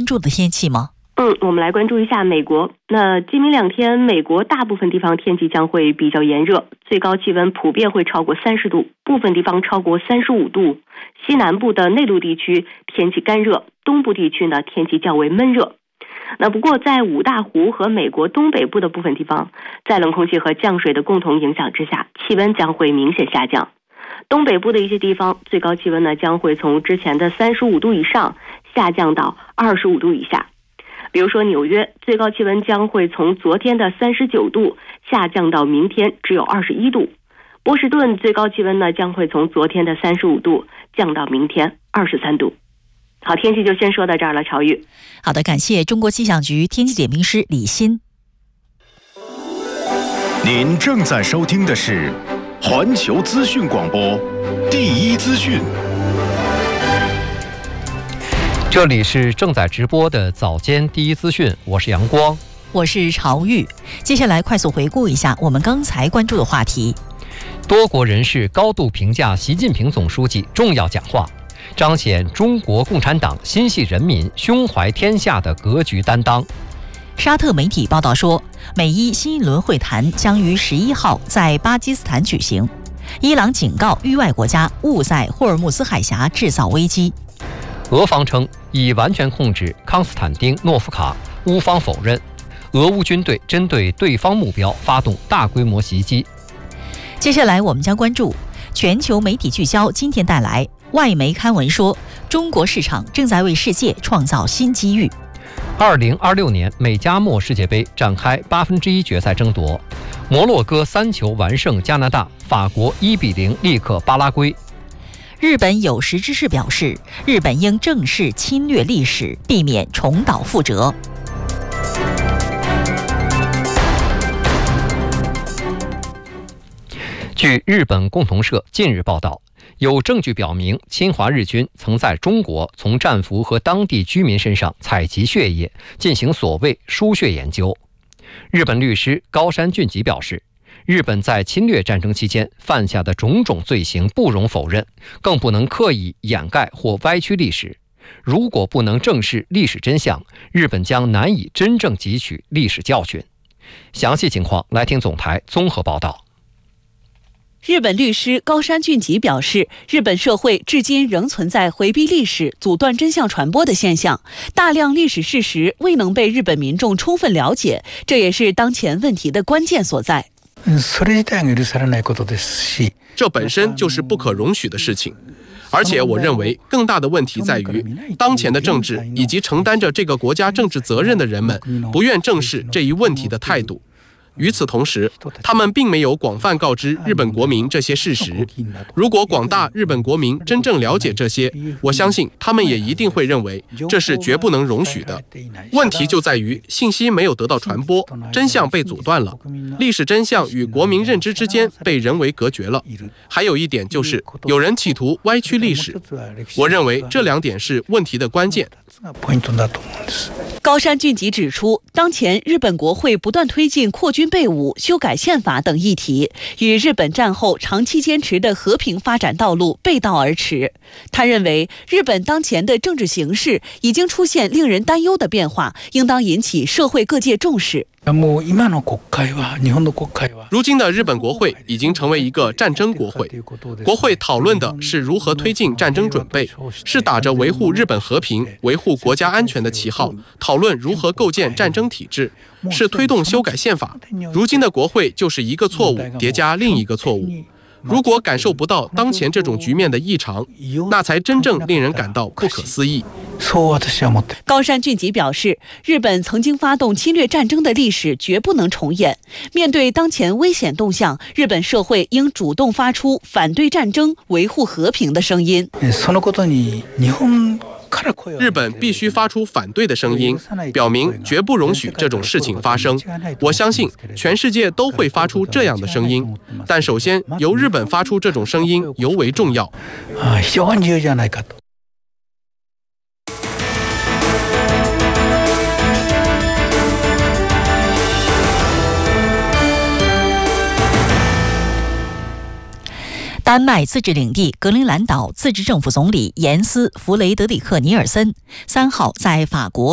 注的天气吗？ 我们来关注一下美国。那今明两天，美国大部分地方天气将会比较炎热，最高气温普遍会超过30度，部分地方超过35度。西南部的内陆地区天气干热，东部地区呢天气较为闷热。那不过在五大湖和美国东北部的部分地方，在冷空气和降水的共同影响之下，气温将会明显下降。东北部的一些地方最高气温呢将会从之前的35度以上下降到25度以下。比如说纽约最高气温将会从昨天的39度下降到明天只有21度。波士顿最高气温呢将会从昨天的35度降到明天23度。好，天气就先说到这儿了，朝玉。 好的，感谢中国气象局天气点评师李欣。 您正在收听的是环球资讯广播第一资讯。 这里是正在直播的早间第一资讯，我是阳光， 我是朝玉。接下来快速回顾一下我们刚才关注的话题。 多国人士高度评价习近平总书记重要讲话，彰显中国共产党心系人民、胸怀天下的格局担当。 沙特媒体报道说，美伊新一轮会谈将于11号在巴基斯坦举行。伊朗警告域外国家勿在霍尔木兹海峡制造危机。 俄方称已完全控制康斯坦丁诺夫卡，乌方否认。俄乌军队针对对方目标发动大规模袭击。 接下来我们将关注全球媒体聚焦，今天带来外媒刊文说，中国市场正在为世界创造新机遇。 2026年美加墨世界杯展开1/8决赛争夺，摩洛哥3球完胜加拿大，法国1-0力克巴拉圭。 日本有识之士表示，日本应正视侵略历史，避免重蹈覆辙。 据日本共同社近日报道，有证据表明侵华日军曾在中国从战俘和当地居民身上采集血液，进行所谓输血研究。日本律师高山俊吉表示，日本在侵略战争期间犯下的种种罪行不容否认，更不能刻意掩盖或歪曲历史。如果不能正视历史真相，日本将难以真正汲取历史教训。详细情况来听总台综合报道。 日本律师高山俊吉表示，日本社会至今仍存在回避历史、阻断真相传播的现象，大量历史事实未能被日本民众充分了解，这也是当前问题的关键所在。 这本身就是不可容许的事情，而且我认为更大的问题在于，当前的政治以及承担着这个国家政治责任的人们不愿正视这一问题的态度。与此同时，他们并没有广泛告知日本国民这些事实。如果广大日本国民真正了解这些，我相信他们也一定会认为这是绝不能容许的。问题就在于信息没有得到传播，真相被阻断了，历史真相与国民认知之间被人为隔绝了。还有一点就是有人企图歪曲历史，我认为这2点是问题的关键。 高山俊吉指出，当前日本国会不断推进扩军备武、修改宪法等议题，与日本战后长期坚持的和平发展道路背道而驰。他认为，日本当前的政治形势已经出现令人担忧的变化，应当引起社会各界重视。 如今的日本国会已经成为一个战争国会，国会讨论的是如何推进战争准备，是打着维护日本和平、维护国家安全的旗号，讨论如何构建战争体制，是推动修改宪法。如今的国会就是一个错误叠加另一个错误。如果感受不到当前这种局面的异常，那才真正令人感到不可思议。 高山俊吉表示，日本曾经发动侵略战争的历史绝不能重演。面对当前危险动向，日本社会应主动发出反对战争、维护和平的声音。 日本必须发出反对的声音，表明绝不容许这种事情发生。我相信全世界都会发出这样的声音，但首先由日本发出这种声音尤为重要。 丹麦自治领地格陵兰岛自治政府总理严斯·弗雷德里克·尼尔森3号在法国